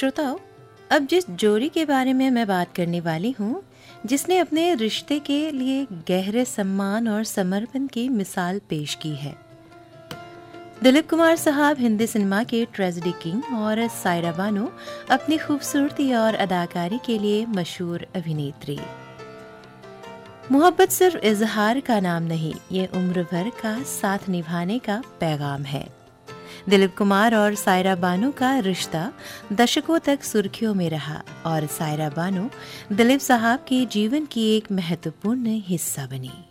श्रोताओं, अब जिस जोड़ी के बारे में मैं बात करने वाली हूँ, जिसने अपने रिश्ते के लिए गहरे सम्मान और समर्पण की मिसाल पेश की है, दिलीप कुमार साहब हिंदी सिनेमा के ट्रेजेडी किंग और सायरा बानो अपनी खूबसूरती और अदाकारी के लिए मशहूर अभिनेत्री। मोहब्बत सिर्फ इजहार का नाम नहीं, ये उम्र भर का साथ निभाने का पैगाम है। दिलीप कुमार और सायरा बानो का रिश्ता दशकों तक सुर्खियों में रहा और सायरा बानो दिलीप साहब के जीवन की एक महत्वपूर्ण हिस्सा बनी।